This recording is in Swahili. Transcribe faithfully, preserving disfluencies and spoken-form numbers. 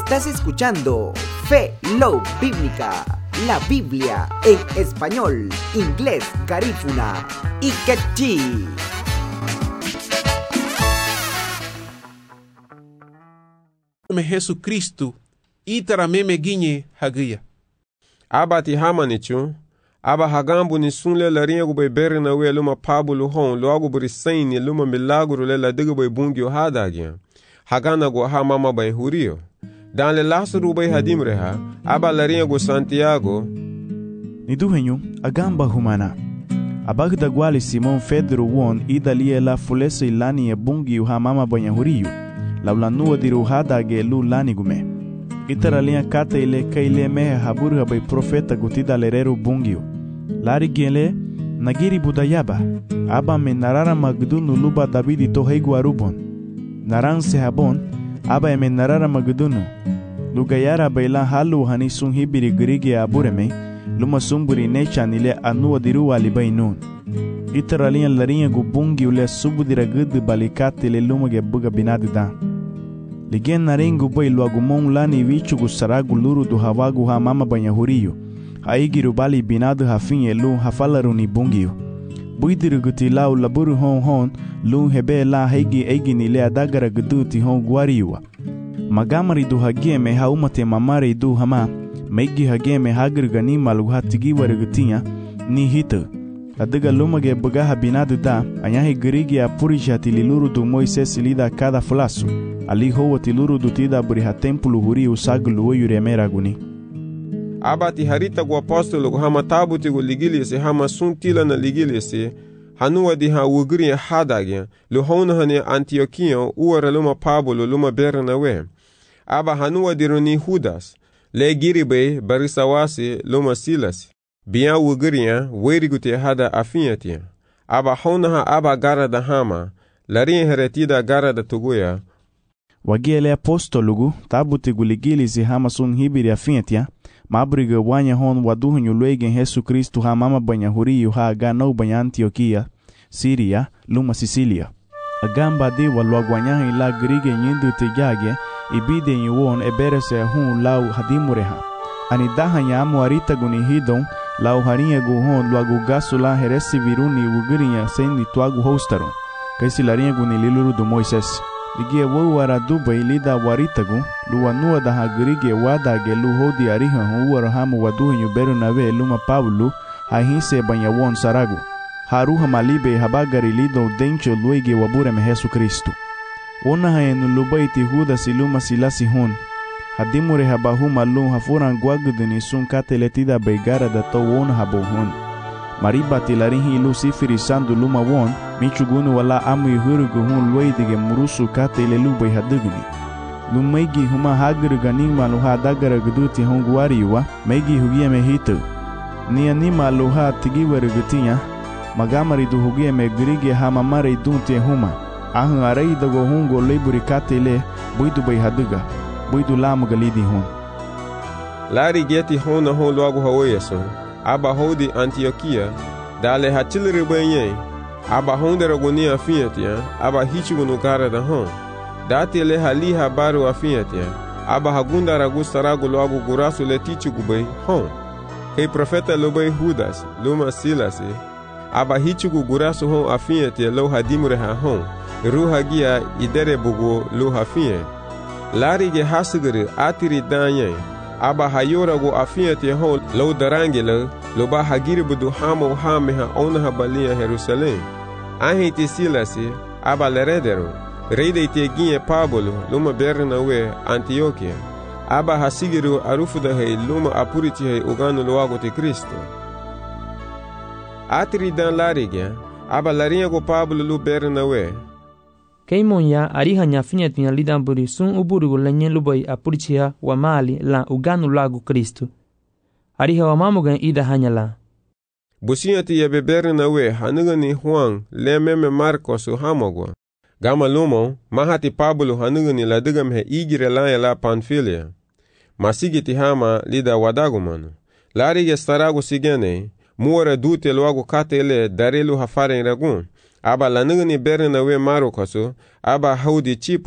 Estás escuchando Fe Love Bíblica, la Biblia en español, inglés, garífuna y quechí. Me Jesucristo itara meme ginye hagia. Aba ti hamanichu, aba hagambu ni sunle la ringu be beri na we luma pabulu hon lo agu buri saini luma milaguru le la digu be bungi o hadagia. Hagana go ha mama bay hurio. Dan le lasuru bay hadimre ha, aba la ringu Santiago. Ni duhenyu agamba humana. Abagda gwali Simon Pedro won idalie la fulese ilani e bungi ha mama bay hurio. La ulanua diru hadage lu lani gume. Itara linha kata ile kaile mehe haburu bay profeta gutida lereru bungio. Lari gele nagiri budayaba. Aba me narara magdunu luba Davidi to heigu arubon. Naran se habon. Aba me narara magdunu. Lugayara baila halu hani sun hibiri grige abureme. Luma sumburi necha nile anua diru alibay nun. Itara linha larinha gu bungio le subudira gudu balikate le luma ge buga binadida. Ligen narengu bay luagumon lani vichugu saragu luru do hawagu ha mama banyahurio. Haigiru bali binadu hafin elu hafalaru ni bungio. Buidiru guti lau laburu hon hon lu hebe la haigi egi ni le adagara guduti hon guariwa. Magamari du hageme haumate mamare du hama. Meigi hageme hagir ganima lu hatigi warigutia ni hita. Adaga lumage bugaha binadu da anyahi girigi apurisha tililuru du Moises lida cada flasu. Ali hoa tiluru du tida buriha tempulu huri usaglu o yuremera guni. Abati harita gu apostolo gu hama tabuti gu ligilisi hama suntila na ligilisi hanua di ha ugri hadagya lu hona hane Antiokia uara luma Pablo luma berna we. Aba hanua diruni Judas le giribe barisawasi luma Silas. Biya ugriya werigute hada afiyatia. Aba hona ha aba gara da hama larin heretida gara da tuguya. Wagele apostolugu tabuti guligili zi hama sun hibiri afientia mabriga wanya hon waduhunyu luegen Jesu Kristu ha mama banya huriyu ha ganau banya Antioquia, Siria, luma Sicilia. Agamba de walwagwanyahi la grige nyindu tejage ibide nyuon eberese hun lau hadimureha. Ani dahanya amu arita guni hidon lau harinha gu hon luagu gasu la heresi viruni ugirinya sendi tuagu hostaron. Kaisi larinha guni liluru do Moises. Ligie wawara dubai lida waritagu luwanua da hagirige wadage lu hodi ariha huwara hamu waduhinyu beru nawe luma Pablo hahinse banyawon saragu haruha malibe habagari lido dencho luige wabure me Jesu Kristu ona hayenu lubaiti Judas luma silasi hon hadimure habahuma lu hafuran guaguduni sun kateletida beigara da to won habohon mariba tilarihi lu sifiri sandu luma won michugunu wala amu yuhurugu hun luidige murusu kate ile lubay hadugni. Lumaigi huma hagruga nima luha dagara guduti hun guariwa, maigi hugie me hito. Ni anima luha tigiwarugutia, magamari du hugie me grige hamamare dunti huma. Ahun arei dago hungo leburi kate ile buidu bay haduga, buidu lamu galidi hun. Lari geti hona hon luagu hawayaso, aba hodi Antioquia, dale hachiliri benye. Aba hondera guni afiatia, aba hichugunu gara da hon. Dati le hali habaru afiatia, aba hagunda ragusta ragu loagu gurasu le tichugubay hon. Kei profeta lobay Judas, luma Silasi, aba hichugu gurasu hon afiatia lo hadimure ha hon. Ruha gia idere bugu lo hafie. Lari ge hasugiri atiri danye, aba hayora gu afiatia hon lo darangele, loba hagiri budu hamo hameha onaha balia Jerusalem. Ahiti Silasi, aba leredero, reide teginye Pablo, luma berna we Antioquia, aba hasigiru arufuda hei luma apuriti hei uganu luago te Kristo. Atiri dan larigia, aba larinha go Pablo lu berna we. Keimonya ariha nyafinya tinya lidamburi sun uburu lenye lubai apuritia wa mali la uganu lago Kristo. Ariha wa mamugan ida hanya la. Businyati ya bebere na we hanugani Juan le meme Marcos u hamogwa. Gama lumo mahati Pablo hanugani la dugam he igire la la Panfilia. Masigiti hama lida wadagumano. Lari ge starago sigene muore dute luago katele darelu hafare ragun. Aba lanugani bere na we Marcos aba haudi chipu